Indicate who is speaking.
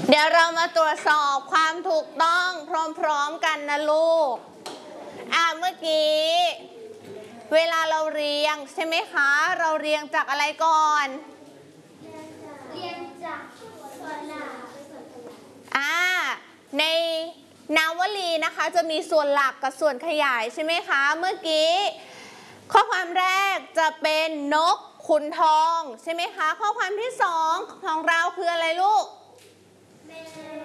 Speaker 1: เดี๋ยวเรามาตรวจสอบความถูกต้องพร้อมๆกันนะลูกเมื่อกี้เวลาเราเรียงใช่ไหมคะเราเรียงจากอะไรก่อนเรียงจากส่วนหลักในนามวลีนะคะจะมีส่วนหลักกับส่วนขยายใช่ไหมคะเมื่อกี้ข้อความแรกจะเป็นนกขุนทองใช่ไหมคะข้อความที่สองของเราคืออะไรลูก